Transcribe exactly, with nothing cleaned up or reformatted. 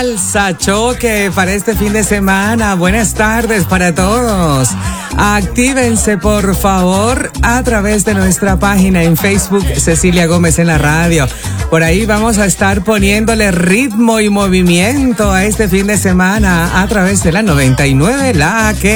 Salsa Choque para este fin de semana. Buenas tardes para todos. Actívense por favor a través de nuestra página en Facebook, Cecilia Gómez en la radio. Por ahí vamos a estar poniéndole ritmo y movimiento a este fin de semana a través de la noventa y nueve, la que